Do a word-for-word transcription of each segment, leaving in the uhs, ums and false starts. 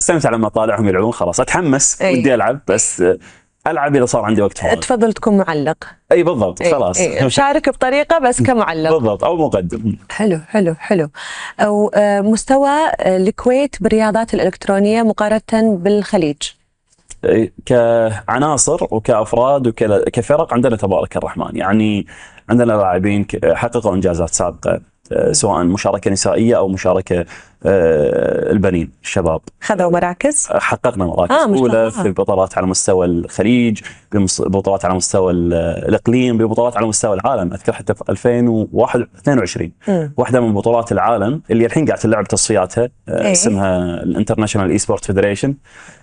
استمتع لما اطالعهم يلعبون، خلاص اتحمس أي. ودي العب، بس العب اذا صار عندي وقت فاضي. تفضل تكون معلق. اي بالضبط. أي. خلاص أي. شارك بطريقه بس كمعلق. بالضبط، او مقدم. حلو حلو حلو. او مستوى الكويت بالرياضات الالكترونيه مقارنه بالخليج. كعناصر وكافراد وكفرق عندنا تبارك الرحمن، يعني عندنا لاعبين حققوا انجازات سابقه، سواء مشاركه نسائيه او مشاركه البنين الشباب. خذوا مراكز؟ حققنا مراكز آه اولى في بطولات على مستوى الخليج، ببطولات على مستوى الاقليم، ببطولات على مستوى العالم. اذكر حتى في ألفين واثنين وعشرين واحده من بطولات العالم اللي الحين قاعد تلعب تصفياتها، إيه؟ اسمها الانترناشونال اي سبورت فيدريشن،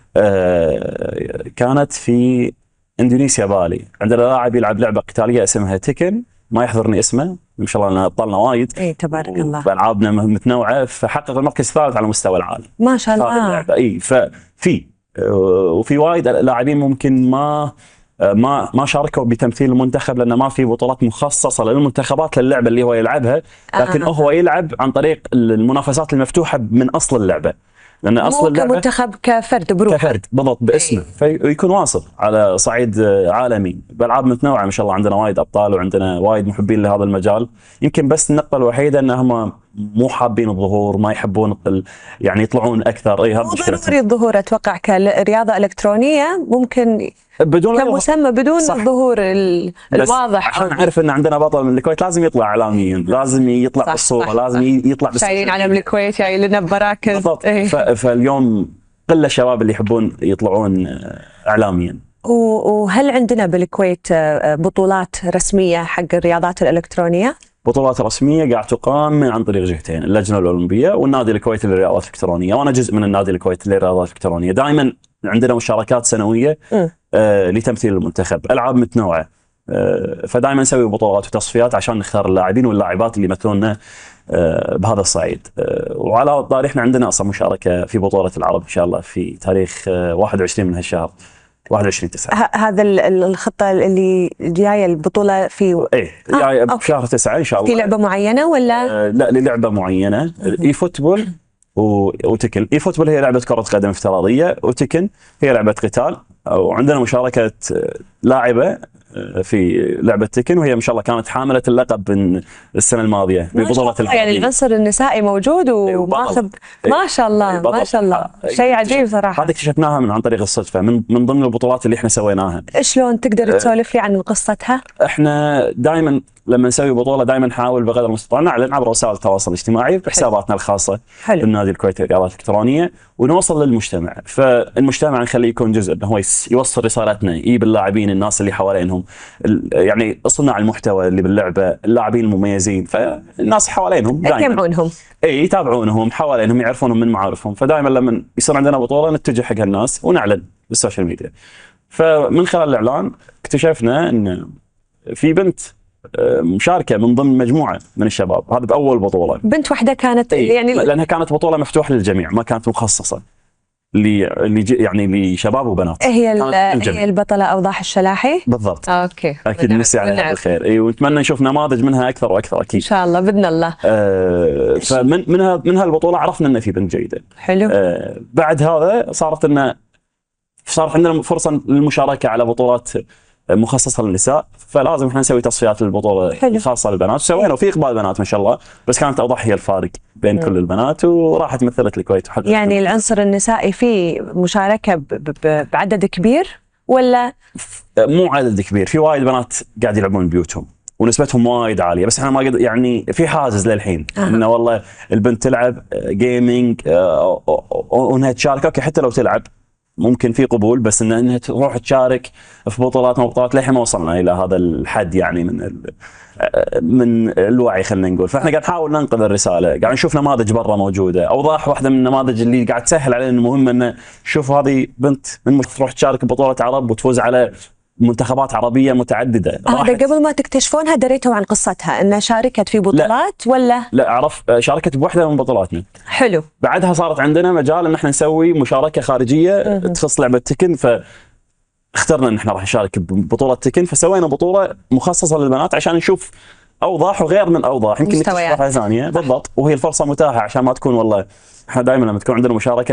كانت في اندونيسيا بالي. عندنا لاعب يلعب لعبه قتاليه اسمها تيكن، ما يحضرني اسمه، ما شاء الله ابطالنا وايد. اي تبارك الله. والعابنا متنوعه، فحقق المركز الثالث على مستوى العالم. ما شاء الله. اي ففي وفي وايد لاعبين ممكن ما ما ما شاركوا بتمثيل المنتخب، لانه ما في بطولات مخصصه للمنتخبات للعبه اللي هو يلعبها، لكن آه. هو يلعب عن طريق المنافسات المفتوحه من اصل اللعبه، لان اصل مو اللعبه كمنتخب كفرد بروحه، كفرد بالضبط باسمه، فيكون واصل على صعيد عالمي بالعاب متنوعه. ما شاء الله عندنا وايد ابطال وعندنا وايد محبين لهذا المجال. يمكن بس النقطه الوحيده انهم مو حابين الظهور، ما يحبون يعني يطلعون اكثر. اي هذا مو ضروري الظهور، اتوقع كرياضه الكترونيه ممكن بدون كمسمى بدون صح. الظهور الواضح. عشان نعرف ان عندنا بطل من الكويت لازم يطلع اعلاميا، لازم يطلع صح بالصوره، صح لازم صح يطلع بالصوره. شايلين علم الكويت، جاي لنا بمراكز. بالضبط. ايه. فاليوم قله الشباب اللي يحبون يطلعون اعلاميا. وهل عندنا بالكويت بطولات رسميه حق الرياضات الالكترونيه؟ بطولات رسميه قاعد تقام عن طريق جهتين، اللجنه الاولمبيه والنادي الكويتي للرياضات الالكترونيه، وانا جزء من النادي الكويتي للرياضات الالكترونيه. دائما عندنا مشاركات سنويه آه لتمثيل المنتخب، العاب متنوعه، آه فدائما نسوي بطولات وتصفيات عشان نختار اللاعبين واللاعبات اللي يمثلوننا آه بهذا الصعيد. آه وعلى الطاري احنا عندنا اصلا مشاركه في بطوله العرب ان شاء الله في تاريخ آه واحد وعشرين من هالشهر، واحد وعشرين تسعة. هذا الخطه اللي جايه البطوله في ايه جايه آه بشهر تسعة ان شاء الله. في لعبه معينه ولا؟ آه لا للعبه معينه، اي فوتبول وتكن. اي فوتبول هي لعبه كره قدم افتراضيه، وتكن هي لعبه قتال. وعندنا مشاركه لاعبه في لعبه تكن، وهي ما شاء الله كانت حامله اللقب من السنه الماضيه ببطوله العالم. يعني العنصر النسائي موجود وماخذ ما شاء الله ما شاء الله، شيء عجيب صراحه. هذه اكتشفناها من عن طريق الصدفه، من من ضمن البطولات اللي احنا سويناها. شلون تقدر تسولف لي عن قصتها؟ احنا دائما لما نسوي بطوله دائما نحاول بقدر المستطاع نعلن عبر وسائل التواصل الاجتماعي بحساباتنا الخاصه حلو. بالنادي الكويتي للرياضات الالكترونيه، ونوصل للمجتمع. فالمجتمع نخليه يكون جزء، انه هو يوصل رسالتنا، يجيب اللاعبين، الناس اللي حوالينهم، يعني صناع المحتوى اللي باللعبه، اللاعبين المميزين، فالناس حوالينهم يتابعونهم، اي يتابعونهم حوالينهم، يعرفونهم من معارفهم. فدائما لما يصير عندنا بطوله نتجه حق هالناس ونعلن بالسوشيال ميديا. فمن خلال الاعلان اكتشفنا ان في بنت مشاركه من ضمن مجموعه من الشباب، هذا باول بطوله. بنت واحده كانت إيه؟ يعني لانها كانت بطوله مفتوحه للجميع، ما كانت مخصصه ل يعني لشباب وبنات. هي هي البطله اوضاح الشلاحي. بالضبط. اوكي اكيد نمسي عليها بالخير. اي ونتمنى نشوف نماذج منها اكثر واكثر اكيد ان شاء الله باذن الله. آه فمن منها من هالبطوله عرفنا ان في بنت جيده. حلو. آه بعد هذا صارت لنا صارت عندنا فرصه للمشاركه على بطولات مخصصه للنساء، فلازم احنا نسوي تصفيات للبطوله الخاصه للبنات. سوينا وفي اقبال بنات ما شاء الله، بس كانت اوضح هي الفارق بين م. كل البنات، وراحت مثلت الكويت وحققت. يعني العنصر النسائي فيه مشاركه بعدد كبير ولا؟ مو عدد كبير، في وايد بنات قاعد يلعبون بيوتهم ونسبتهم وايد عاليه، بس احنا ما قد يعني في حاجز للحين أه. انه والله البنت تلعب جيمنج وانها تشارك. اوكي حتى لو تلعب ممكن في قبول، بس ان انها تروح تشارك في بطولات ما بطولات للحين ما وصلنا الى هذا الحد يعني من من الوعي خلينا نقول. فاحنا قاعد نحاول ننقذ الرساله، قاعد نشوف نماذج برا موجوده. اوضاح واحده من النماذج اللي قاعد تسهل علينا المهمه، انه شوف هذه بنت من تروح تشارك ببطوله عرب وتفوز على منتخبات عربيه متعدده. هذا قبل ما تكتشفونها دريتوا عن قصتها انها شاركت في بطولات لا ولا؟ لا اعرف شاركت بوحده من بطولاتنا. حلو. بعدها صارت عندنا مجال ان احنا نسوي مشاركه خارجيه تخص لعبه تكن، فاخترنا ان احنا راح نشارك ببطوله تكن، فسوينا بطوله مخصصه للبنات عشان نشوف اوضاح وغير من اوضاح، يمكن نكتشف ثانيه. بالضبط. وهي الفرصه متاحه عشان ما تكون والله احنا دائما لما تكون عندنا مشاركه